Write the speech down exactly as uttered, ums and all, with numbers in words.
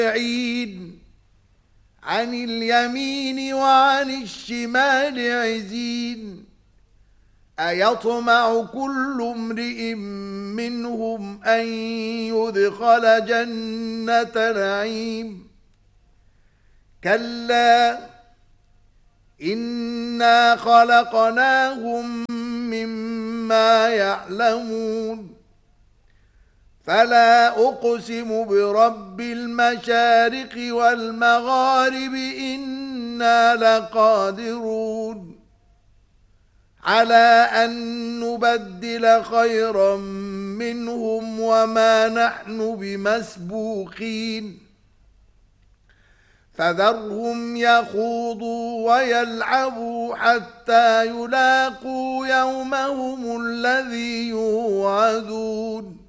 عن اليمين وعن الشمال عزين أيطمع كل امرئ منهم أن يدخل جنة نعيم كلا إنا خلقناهم مما يعلمون فلا أقسم برب المشارق والمغارب إنا لقادرون على أن نبدل خيرا منهم وما نحن بمسبوقين فذرهم يخوضوا ويلعبوا حتى يلاقوا يومهم الذي يوعدون